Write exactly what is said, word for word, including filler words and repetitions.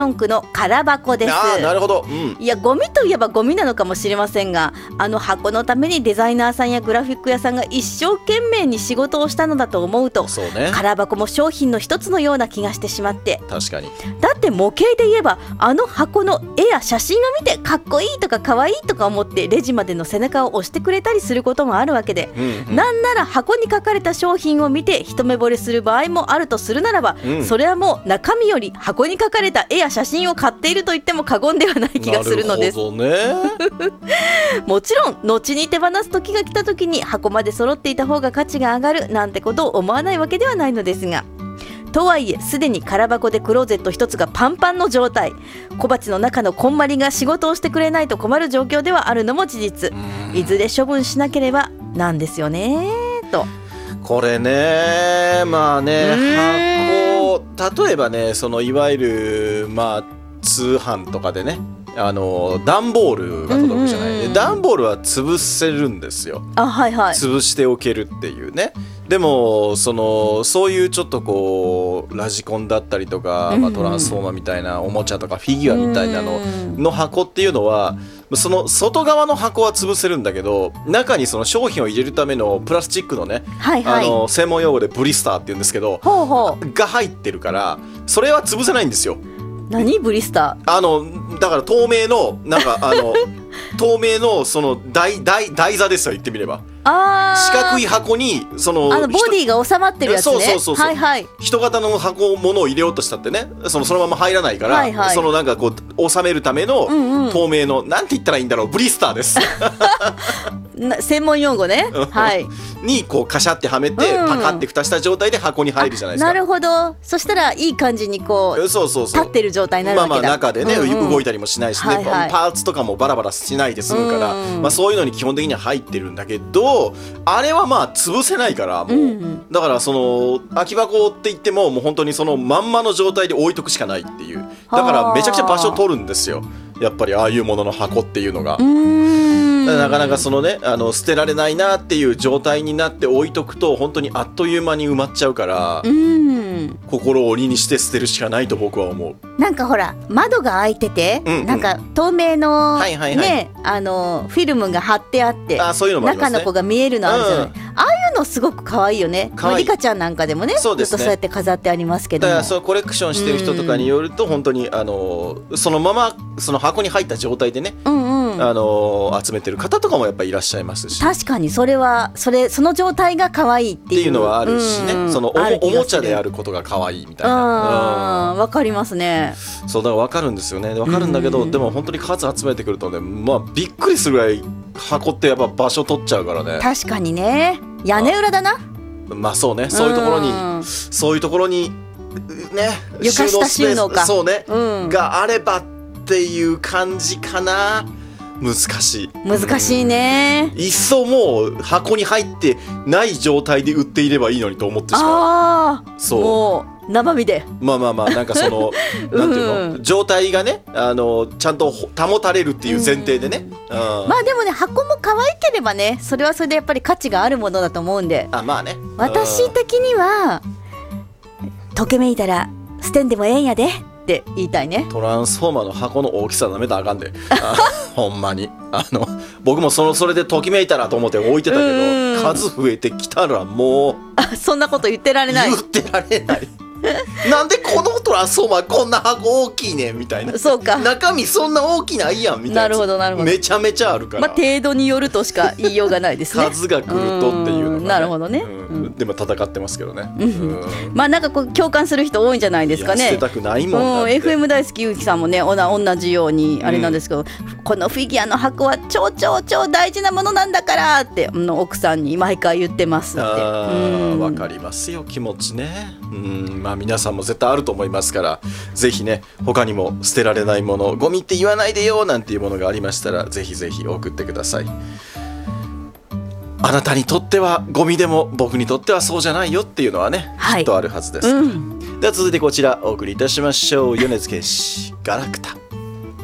よんくの空箱です。 あーなるほど、うん、 いやゴミといえばゴミなのかもしれませんが、あの箱のためにデザイナーさんやグラフィック屋さんが一生懸命に仕事をしたのだと思うと、 そうね、 空箱も商品の一つのような気がしてしまって。 確かに。 だって模型で言えばあの箱の絵や写真を見てかっこいいとかかわいいとか思ってレジまでの背中を押してくれたりすることもあるわけで、 うんうん、 なんなら箱に書かれた商品を見て一目惚れする場合もあるとするならば、うん、それはもう中身より箱に書かれた絵や写真を買っていると言っても過言ではない気がするのです。 なるほどねもちろん後に手放す時が来た時に箱まで揃っていた方が価値が上がるなんてことを思わないわけではないのですが、とはいえすでに空箱でクローゼット一つがパンパンの状態、小鉢の中のこんまりが仕事をしてくれないと困る状況ではあるのも事実。いずれ処分しなければなんですよねと。 これね、まあね、箱例えばね、そのいわゆるまあ通販とかでね、あの段ボールが届くじゃない、うんうんうん、段ボールは潰せるんですよ。 あ、はいはい、 潰しておけるっていうね。でもそのそういうちょっとこうラジコンだったりとか、うんうん、まあ、トランスフォーマーみたいなおもちゃとかフィギュアみたいなのの箱っていうのは、その外側の箱は潰せるんだけど、中にその商品を入れるためのプラスチックのね、はいはい、あの専門用語でブリスターって言うんですけど、 ほうほうが入ってるからそれは潰せないんですよ。 何ブリスター？ あのだから透明のなんかあの透明のその台台台座ですよ、言ってみれば。 あ四角い箱にそのあのボディが収まってるやつね。 そうそうそうそう、 はいはい、 人型の箱物を入れようとしたってね、そのそのまま入らないから、はいはい、そのなんかこう収めるための透明の、うんうん、なんて言ったらいいんだろう、ブリスターです専門用語ねはいにこうカシャってはめて、うん、パカって蓋した状態で箱に入るじゃないですか。 なるほど。そしたらいい感じにこうそうそうそう立ってる状態になるわけだ。 まあまあ中でね、うんうん、動いたりもしないしね、はいはい、パーツとかもバラバラしないで済むから、うんうん、まあ、そういうのに基本的には入ってるんだけど、あれはまあ潰せないからもう、うんうん、だからその空き箱って言ってももう本当にそのまんまの状態で置いとくしかないっていう。だからめちゃくちゃ場所取るんですよ、やっぱりああいうものの箱っていうのが。うーん、なかなかそのね、あの捨てられないなっていう状態になって置いとくと本当にあっという間に埋まっちゃうから、うーん、心を鬼にして捨てるしかないと僕は思う。 なんかほら窓が開いてて、うんうん、なんか透明の、はいはいはい、ね、あのフィルムが貼ってあって、 あ、そういうのもありますね、 中の子が見えるのあるじゃない、うん、ああいうのすごく可愛いよね。まあ、リカちゃんなんかでもね、そうですね、ずっとそうやって飾ってありますけども、 だからそうコレクションしてる人とかによると、本当にあのそのままその箱に入った状態でね、うんうん、あの集めてる方とかもやっぱりいらっしゃいますし、 確かにそれはそれその状態が可愛いっていう、 っていうのはあるしね、うん、その お, おもちゃであることが可愛いみたいな、 わかりますね。 そうだから分かるんですよね。分かるんだけど、でも本当に数集めてくるとね、まあびっくりするぐらい箱ってやっぱ場所取っちゃうからね。 確かにね、屋根裏だな。 まあ、まあそうね、そういうところにそういうところにね、 床下収納か、 そうね、うん、があればっていう感じかな。難しい難しいね。 いっそもう箱に入ってない状態で売っていればいいのにと思ってしまう。 ああ、そう、もう生身で、 まあまあまあ、なんかそのなんていうの、うん、状態がね、あのちゃんと保たれるっていう前提でね、うんうん、まあでもね、箱も可愛ければね、それはそれでやっぱり価値があるものだと思うんで、 あ、まあね、 私的にはとけめいたら捨てんでもええんやでって言いたいね。 トランスフォーマーの箱の大きさなめたらあかんでほんまにあの僕もそのそれでときめいたらと思って置いてたけど、数増えてきたらもうあ、そんなこと言ってられない、 言ってられないなんでこのトランスフォーマーこんな箱大きいねんみたいな、 そうか、 中身そんな大きないやんみたいな、 なるほどなるほど、 めちゃめちゃあるから、 まあ、程度によるとしか言いようがないですね数が来るとっていうのが、ね、 なるほどね、 うん、でも戦ってますけどね、 うん、まあなんかこう共感する人多いんじゃないですかね。 捨てたくないもんだって、 うん、エフエム 大好きゆうきさんもねおな同じようにあれなんですけど、うん、このフィギュアの箱は超超超大事なものなんだからって、うん、奥さんに毎回言ってますって。 あ、うん、分かりますよ気持ちね、うん、まあ皆さんも絶対あると思いますから、ぜひね、他にも捨てられないもの、ゴミって言わないでよなんていうものがありましたら、ぜひぜひ送ってください。あなたにとってはゴミでも僕にとってはそうじゃないよっていうのはね、はい、きっとあるはずです、うん、では続いてこちらお送りいたしましょう。米津玄師ガラクタ。